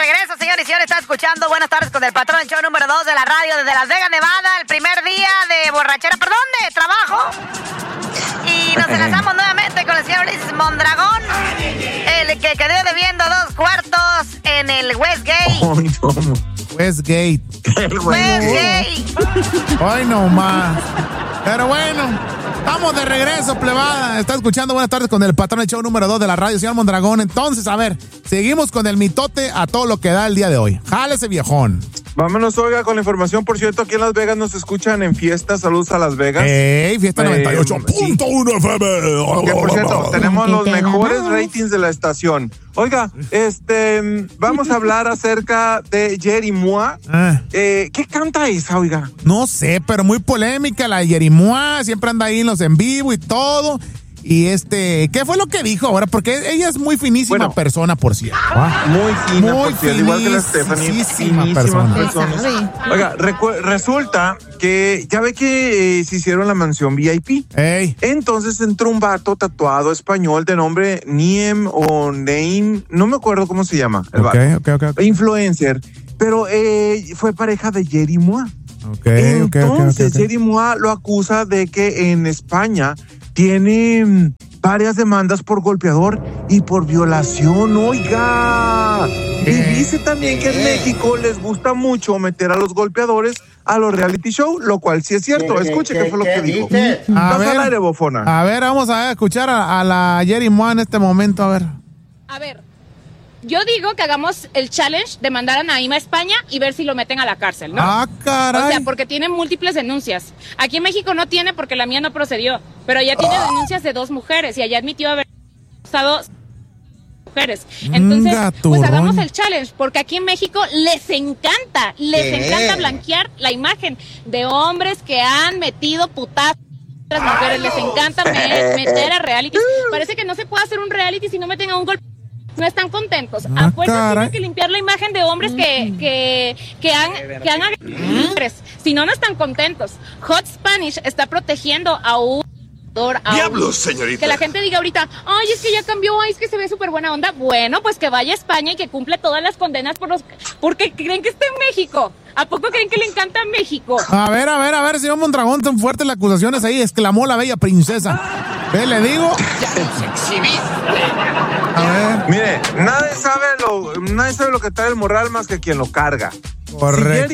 regreso, señores y señores. Está escuchando Buenas Tardes con el Patrón, el show número 2 de la radio desde Las Vegas, Nevada. El primer día de borrachera, perdón, de trabajo. Y nos enlazamos nuevamente con el señor Luis Mondragón, el que quedó debiendo 2 cuartos en el Westgate. Oh, no. Westgate. Westgate. Ay, no más. Pero bueno, estamos de regreso, plebada. Está escuchando Buenas Tardes con el Patrón, el show número 2 de la radio, señor Mondragón. Entonces, a ver, seguimos con el mitote a todo lo que da el día de hoy. Jálese, viejón. Vámonos, oiga, con la información. Por cierto, aquí en Las Vegas nos escuchan en fiesta. Saludos a Las Vegas. ¡Ey! Fiesta 98.1 FM. Que por cierto, tenemos los mejores ratings de la estación. Oiga, vamos a hablar acerca de Yeri Mua. ¿Qué canta esa, oiga? No sé, pero muy polémica la Yeri Mua. Siempre anda ahí en los en vivo y todo. Y ¿qué fue lo que dijo ahora? Porque ella es muy finísima persona, por cierto. Muy fina, por cierto, igual que la Stephanie. Finísima persona. Oiga, resulta que ya ve que se hicieron la mansión VIP. Ey. Entonces entró un vato tatuado español de nombre Niem o Neim, no me acuerdo cómo se llama el vato. Okay. Influencer, pero fue pareja de Yeri Mua. Entonces Yeri Mua lo acusa de que en España tiene varias demandas por golpeador y por violación, oiga. Y dice también que en México les gusta mucho meter a los golpeadores a los reality show, lo cual sí es cierto. Escuche qué fue lo que dijo. A ver, al aire, bofona. A ver, vamos a escuchar a la Yeri Mua en este momento, A ver, yo digo que hagamos el challenge de mandar a Naima a España y ver si lo meten a la cárcel, ¿no? Ah, caray. O sea, porque tiene múltiples denuncias. Aquí en México no tiene porque la mía no procedió, pero allá tiene denuncias de 2 mujeres y allá admitió haber usado mujeres. Entonces, pues hagamos el challenge, porque aquí en México les encanta blanquear la imagen de hombres que han metido putazos a las mujeres. Les encanta meter a reality. Parece que no se puede hacer un reality si no meten a un golpe. No están contentos. A fuerza tienen que limpiar la imagen de hombres que han agredido. Si no, no están contentos. Hot Spanish está protegiendo a un... ¡Diablos, señorita! Que la gente diga ahorita, ay, es que ya cambió, ay, es que se ve súper buena onda. Bueno, pues que vaya a España y que cumple todas las condenas porque creen que está en México. ¿A poco creen que le encanta México? A ver, señor Mondragón, tan fuertes las acusaciones ahí, exclamó la bella princesa. ¿Qué le digo? A ver. Mire, nadie sabe lo que trae el morral más que quien lo carga. Correcto.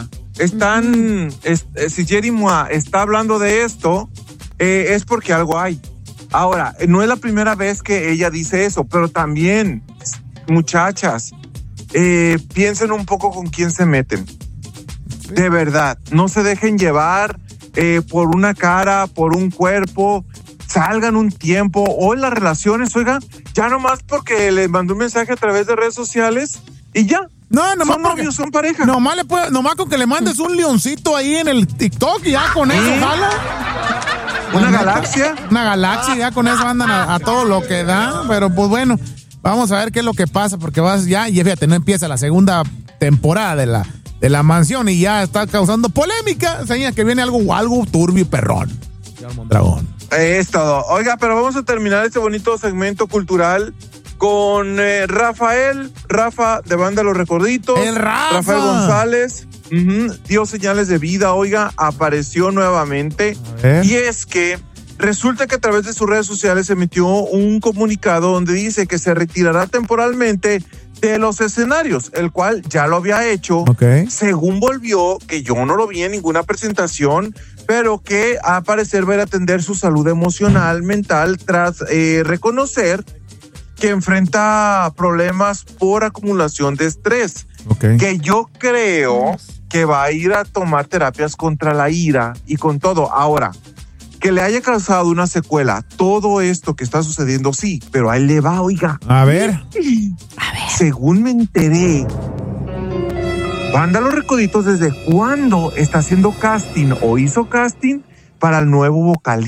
Si Yeri Mua está hablando de esto, es porque algo hay. Ahora, no es la primera vez que ella dice eso, pero también, muchachas, piensen un poco con quién se meten. De verdad, no se dejen llevar por una cara, por un cuerpo. Salgan un tiempo. Hoy las relaciones, oigan, ya nomás porque le mandó un mensaje a través de redes sociales y ya. No, nomás son novios, son pareja. Nomás con que le mandes un leoncito ahí en el TikTok y ya con eso, jalo. Una galaxia. Una galaxia, ya con eso andan a todo lo que da. Pero pues bueno, vamos a ver qué es lo que pasa, porque vas ya, y fíjate, no empieza la segunda temporada de la mansión y ya está causando polémica. Señala que viene algo turbio y perrón. Señor Mondragón. Es todo. Oiga, pero vamos a terminar este bonito segmento cultural con Rafa de Banda Los Recorditos. El Rafael González. Dio señales de vida, oiga, apareció nuevamente. Y es que resulta que a través de sus redes sociales emitió un comunicado donde dice que se retirará temporalmente de los escenarios, el cual ya lo había hecho. Según volvió, que yo no lo vi en ninguna presentación, pero que a parecer va a ir a atender su salud emocional, mental, tras reconocer que enfrenta problemas por acumulación de estrés. Que yo creo que va a ir a tomar terapias contra la ira y con todo. Ahora, que le haya causado una secuela todo esto que está sucediendo, sí, pero ahí le va, oiga. A ver. Según me enteré, Banda Los Recoditos, ¿desde cuándo está haciendo casting o hizo casting para el nuevo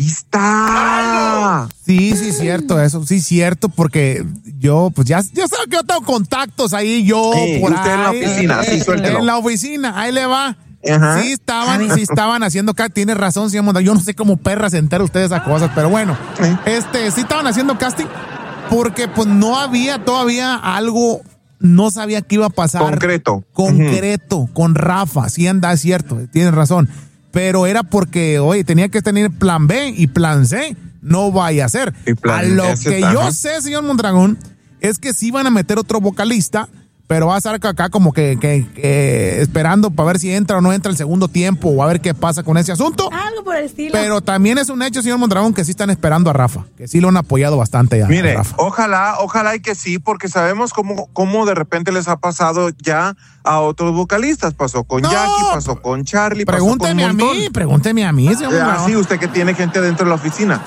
vocalista? Sí, cierto, eso, sí, cierto, porque yo, pues ya sé que yo tengo contactos ahí, por usted ahí. En la oficina, sí, suéltelo. En la oficina, ahí le va. Ajá. Sí estaban haciendo casting, tiene razón, señor Mondragón. Yo no sé cómo perra se entera usted de esas cosas, pero bueno, sí estaban haciendo casting porque pues no había todavía algo no sabía qué iba a pasar. Concreto, con Rafa. Sí, anda, es cierto, tienes razón. Pero era porque, oye, tenía que tener plan B y plan C. No vaya a ser. A lo que yo sé, señor Mondragón, es que sí van a meter otro vocalista, pero va a estar acá como que esperando para ver si entra o no entra el segundo tiempo o a ver qué pasa con ese asunto. Algo por el estilo. Pero también es un hecho, señor Mondragón, que sí están esperando a Rafa, que sí lo han apoyado bastante ya. Mire, a Rafa. ojalá y que sí, porque sabemos cómo de repente les ha pasado ya a otros vocalistas. Pasó con Jackie, pasó con Charlie, pregúnteme pasó con un montón. Pregúnteme a mí, señor Mondragón. Sí, usted que tiene gente dentro de la oficina.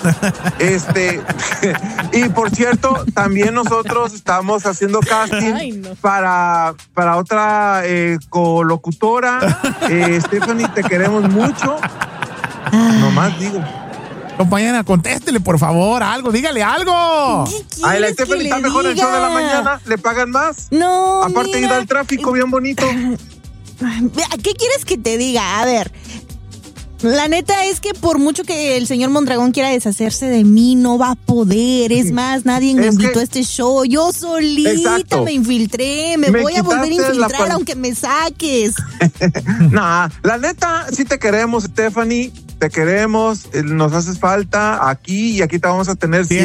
Y por cierto, también nosotros estamos haciendo casting para otra colocutora. Stephanie, te queremos mucho. Nomás digo. Compañera, contéstele, por favor, algo, dígale algo. Ay, la Stephanie está mejor en el show de la mañana, le pagan más. No, aparte ir al tráfico bien bonito. ¿Qué quieres que te diga? A ver, la neta es que por mucho que el señor Mondragón quiera deshacerse de mí, no va a poder. Es más, nadie me invitó a este show. Yo solita me infiltré. Me voy a volver a infiltrar aunque me saques. Nah, la neta, sí te queremos, Stephanie. Te queremos, nos haces falta aquí y aquí te vamos a tener.